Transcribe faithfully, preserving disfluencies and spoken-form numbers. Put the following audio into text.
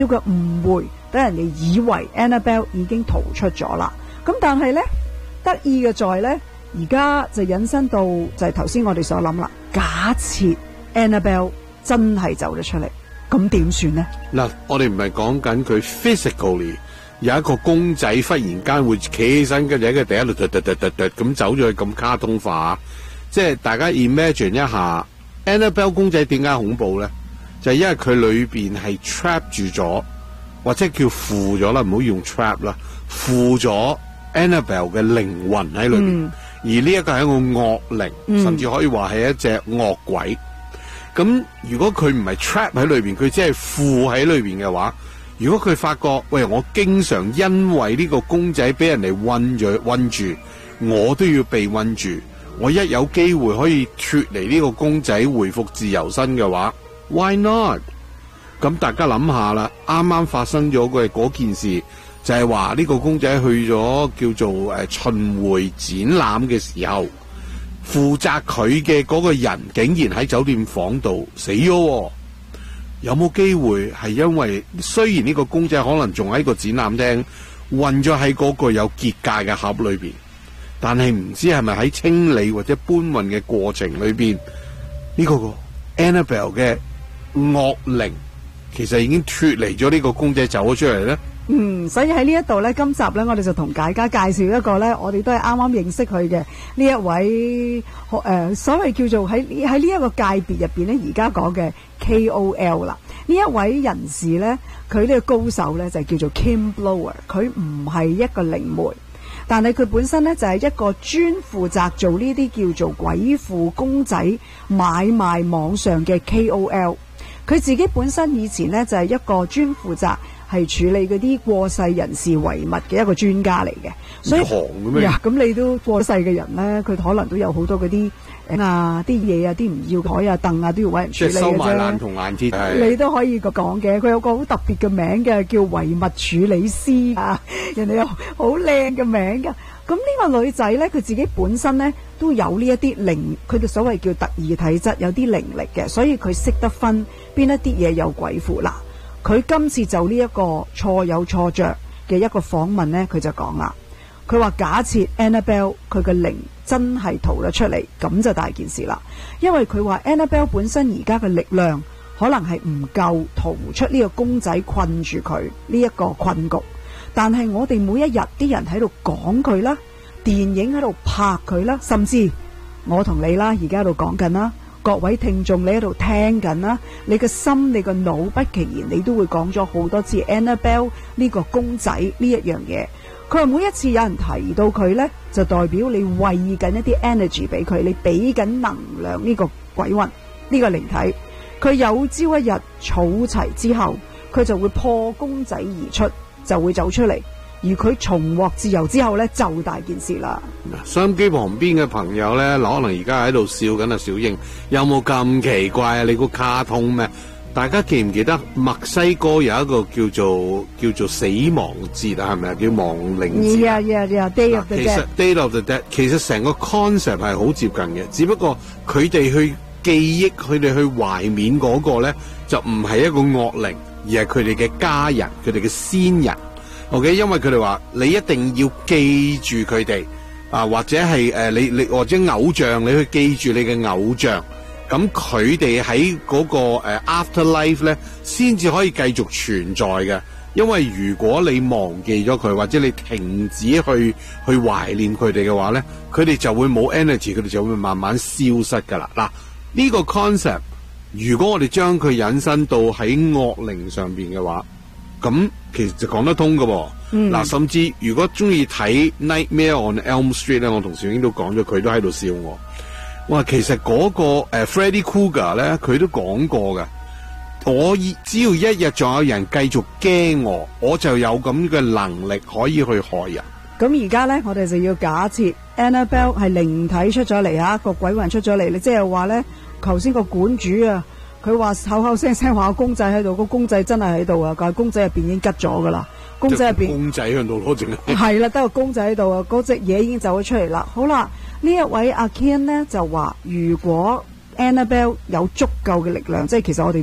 呢個誤會，等人哋以為 Annabelle 已經逃出咗啦。咁但係呢，得意嘅在呢，而家就引申到就係頭先我哋所諗啦。假設 Annabelle 真係走咗出嚟，咁點算呢？ 嗱，我哋唔係講緊佢 physically 有一個公仔忽然間會企起身，跟住喺個地喺度突突突突突咁走咗去，咁卡通化。即係大家 imagine 一下 Annabelle 公仔點解恐怖咧？就係、是、因為佢裏邊係 trap 住咗，或者叫附咗啦，唔好用 trap 啦，附咗 Annabelle 嘅靈魂喺裏邊。嗯、而呢一個係一個惡靈，嗯、甚至可以話係一隻惡鬼。咁如果佢唔係 trap 喺裏邊，佢只係附喺裏邊嘅話，如果佢發覺喂，我經常因為呢個公仔俾人哋韞住韞住，我都要被韞住，我一有機會可以脫離呢個公仔回復自由身嘅話 ，why not？ 咁大家諗下啦，啱啱發生咗嘅嗰件事，就係話呢個公仔去咗叫做誒、呃、巡迴展覽嘅時候，負責佢嘅嗰個人竟然喺酒店房度死咗、哦。有冇機會係因為雖然呢個公仔可能仲喺個展覽廳韞咗喺嗰個有結界嘅盒裏邊，但係唔知係咪喺清理或者搬運嘅過程裏邊，呢、這個 Annabelle 嘅惡靈其實已經脫離咗呢個公仔走咗出嚟咧。 嗯，所以喺呢一度咧，今集咧，我哋就同大家介紹一個咧，我哋都係啱啱認識佢嘅呢一位，誒、呃，所謂叫做喺喺呢一個界別入邊咧，而家講嘅 K O L 啦。呢一位人士咧，佢呢個高手咧就叫做 Kim Blower， 佢唔係一個靈媒，但係佢本身咧就係、是、一個專負責做呢啲叫做鬼附公仔買賣網上嘅 K O L。佢自己本身以前咧就係、是、一個專負責係處理嗰啲過世人士遺物嘅一個專家嚟嘅，所以呀，咁你都過世嘅人咧，佢可能都有好多嗰啲啊啲嘢啊，啲唔要台啊凳啊，都要揾人處理嘅啫。即係收埋爛銅爛鐵，你都可以咁講嘅。佢有個好特別嘅名嘅，叫遺物處理師啊，人哋有好靚嘅名㗎。咁呢個女仔咧，佢自己本身咧都有呢一啲靈，佢哋所謂叫特異體質，有啲靈力嘅，所以佢識得分邊一啲嘢有鬼附啦。佢今次就呢一個錯有錯着嘅一個訪問呢，佢就講啦，佢話假設 Annabelle 佢嘅靈真係逃咗出嚟，咁就大件事啦。因為佢話 Annabelle 本身而家嘅力量可能係唔夠逃出呢個公仔困住佢呢一個困局，但係我哋每一日啲人喺度講佢啦，電影喺度拍佢啦，甚至我同你啦而家喺度講緊啦，各位聽眾，你喺度聽緊啦，你個心、你個腦不其然，你都會講咗好多次 Annabelle 呢個公仔呢一樣嘢。佢話每一次有人提到佢呢，就代表你餵緊一啲 energy 俾佢，你俾緊能量呢個鬼魂呢個靈體。佢有朝一日儲齊之後，佢就會破公仔而出，就會走出嚟。而佢重獲自由之後呢，就大件事啦。 收音機旁邊嘅朋友呢，可能而家喺度笑緊啊，小英有冇咁奇怪啊？你個卡通咩？大家記唔記得墨西哥有一個叫做叫做死亡節啊？係咪啊？叫亡靈節。 Yeah, yeah, yeah, Day of the Dead。其實 Day of the Dead 其實成個 concept 係好接近嘅，只不過佢哋去記憶、佢哋去懷緬嗰個呢，就唔係一個惡靈，而係佢哋嘅家人、佢哋嘅先人。OK， 因為佢哋話你一定要記住佢哋啊，或者係誒、呃、你你或者偶像，你去記住你嘅偶像，咁佢哋喺嗰個誒、呃、afterlife 咧，先至可以繼續存在嘅。因為如果你忘記咗佢，或者你停止去去懷念佢哋嘅話咧，佢哋就會冇 energy，佢哋就會慢慢消失噶啦。嗱，呢個 concept 如果我哋將佢引申到喺惡靈上邊嘅話，咁其實就講得通㗎喎。嗱、嗯，甚至如果中意睇 Nightmare on Elm Street 咧，我同小英都講咗，佢都喺度笑我。哇，其實嗰、那個誒、呃、Freddy Krueger 咧，佢都講過嘅。我只要一日仲有人繼續驚我，我就有咁嘅能力可以去害人。 咁而家咧，我哋就要假設 Annabelle 係靈體出咗嚟啊，個鬼魂出咗嚟。你即係話咧，頭先個館主啊，佢話口口聲聲話個公仔喺度，個公仔真係喺度啊！但係公仔入邊已經吉咗噶啦，公仔入邊公仔喺度攞淨係啦，得個公仔喺度啊！嗰隻嘢已經走咗出嚟啦。好啦，呢一位阿 Ken 咧就話，如果 Annabelle 有足夠嘅力量，即係其實我哋